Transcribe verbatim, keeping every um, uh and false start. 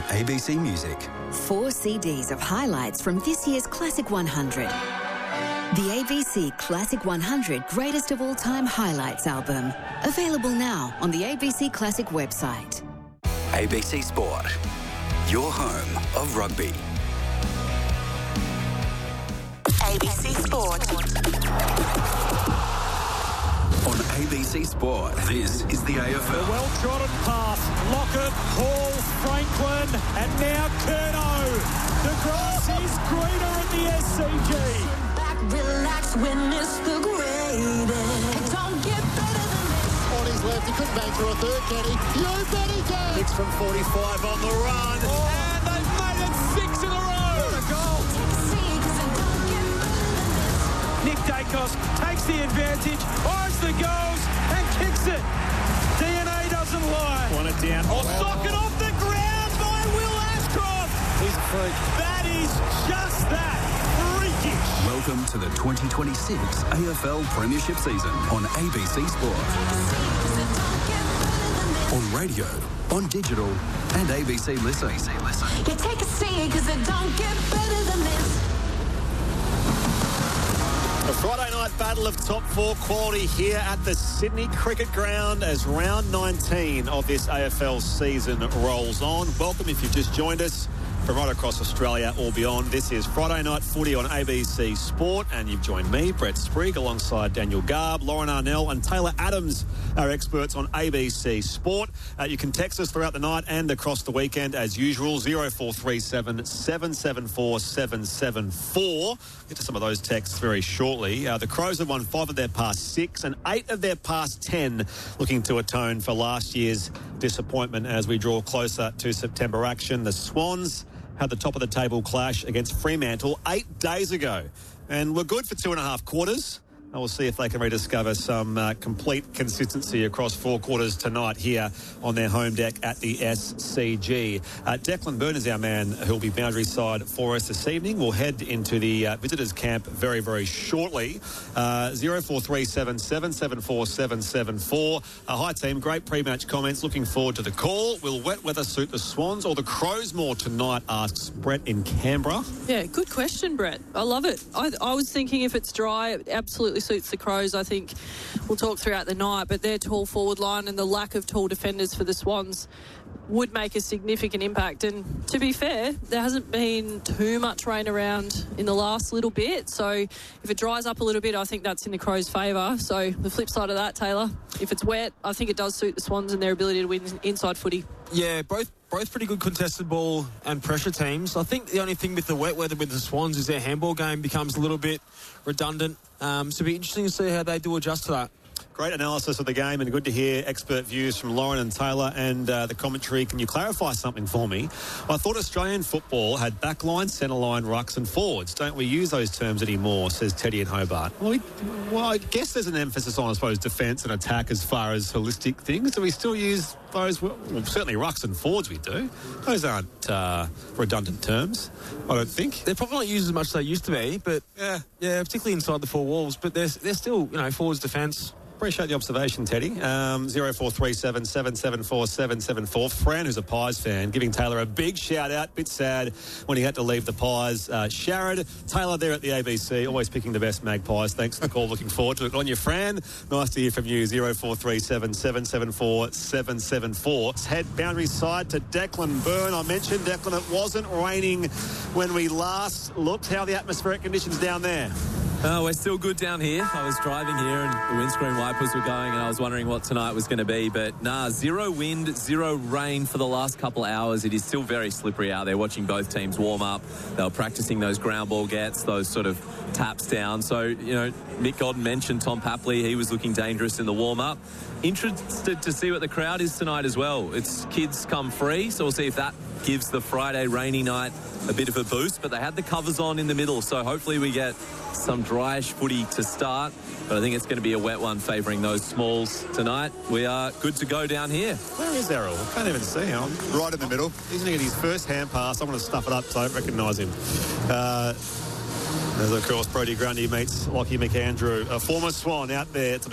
A B C Music. Four C Ds of highlights from this year's Classic one hundred. The A B C Classic one hundred Greatest of All Time Highlights album. Available now on the A B C Classic website. A B C Sport. Your home of rugby. A B C Sport. On A B C Sport, this is the A F L. A well-trodden pass. Lockett, Hall, Franklin, and now Curnow. The grass is greener at the S C G. Sit back, relax, witness the greatest. Don't get better than this. On his left, he couldn't bang through a third, can he? You bet he can. Hicks from forty-five on the run. Oh. And they've made it six in a row. What a goal. Take a seat, 'cause I don't get better than this. Nick Dacos takes the advantage, eyes the goals, and kicks it. D N A doesn't lie. Want it down. Oh, socket off the ground by Will Ashcroft. He's a freak. That is just that. Freakish. Welcome to the twenty twenty-six A F L Premiership season on A B C Sport. On radio, on digital, and A B C Listen. You take a seat, 'cause it don't get better than this. A Friday night battle of top four quality here at the Sydney Cricket Ground as round nineteen of this A F L season rolls on. Welcome if you've just joined us from right across Australia or beyond. This is Friday Night Footy on A B C Sport, and you've joined me, Brett Sprigg, alongside Daniel Garb, Lauren Arnell and Taylor Adams, our experts on A B C Sport. Uh, you can text us throughout the night and across the weekend as usual, zero four three seven, seven seven four, seven seven four. Get to some of those texts very shortly. Uh, the Crows have won five of their past six and eight of their past ten, looking to atone for last year's disappointment as we draw closer to September action. The Swans had the top of the table clash against Fremantle eight days ago, and we're good for two and a half quarters. And we'll see if they can rediscover some uh, complete consistency across four quarters tonight here on their home deck at the S C G. Uh, Declan Byrne is our man who'll be boundary side for us this evening. We'll head into the uh, visitors camp very, very shortly. Uh, zero four three seven, seven seven four, seven seven four. Uh, hi, team. Great pre-match comments. Looking forward to the call. Will wet weather suit the Swans or the Crows more tonight, asks Brett in Canberra. Yeah, good question, Brett. I love it. I, I was thinking if it's dry, it absolutely suits the Crows. I think we'll talk throughout the night, but their tall forward line and the lack of tall defenders for the Swans would make a significant impact. And to be fair, there hasn't been too much rain around in the last little bit. So if it dries up a little bit, I think that's in the Crows' favour. So the flip side of that, Taylor, if it's wet, I think it does suit the Swans and their ability to win inside footy. Yeah, both both pretty good contested ball and pressure teams. I think the only thing with the wet weather with the Swans is their handball game becomes a little bit redundant. Um, so it'll be interesting to see how they do adjust to that. Great analysis of the game, and good to hear expert views from Lauren and Taylor and uh, the commentary. Can you clarify something for me? I thought Australian football had backline, centreline, rucks and forwards. Don't we use those terms anymore, says Teddy in Hobart. Well, we, well, I guess there's an emphasis on, I suppose, defence and attack as far as holistic things. Do we still use those? Well, certainly rucks and forwards we do. Those aren't uh, redundant terms, I don't think. They're probably not used as much as they used to be, but yeah, yeah, particularly inside the four walls. But they're, they're still, you know, forwards, defence. Appreciate the observation, Teddy. Um, zero four three seven, seven seven four, seven seven four. Fran, who's a Pies fan, giving Taylor a big shout-out. Bit sad when he had to leave the Pies. Uh, Sharad, Taylor there at the A B C, always picking the best Magpies. Thanks for the call. Looking forward to it. On your Fran, nice to hear from you. zero four three seven, seven seven four, seven seven four. Let's head boundary side to Declan Byrne. I mentioned, Declan, it wasn't raining when we last looked. How are the atmospheric conditions down there? Oh, we're still good down here. I was driving here and the windscreen wipers were going and I was wondering what tonight was going to be. But nah, zero wind, zero rain for the last couple of hours. It is still very slippery out there. Watching both teams warm up. They were practicing those ground ball gets, those sort of taps down. So, you know, Mick Godden mentioned Tom Papley. He was looking dangerous in the warm-up. Interested to see what the crowd is tonight as well. It's kids come free, so we'll see if that gives the Friday rainy night a bit of a boost. But they had the covers on in the middle, so hopefully we get some dryish footy to start. But I think it's going to be a wet one favouring those smalls tonight. We are good to go down here. Where is Errol? I can't even see him. Right in the middle. He's going to get his first hand pass. I want to stuff it up so I don't recognise him. Uh, there's, of course, Brodie Grundy meets Lockie McAndrew, a former Swan out there to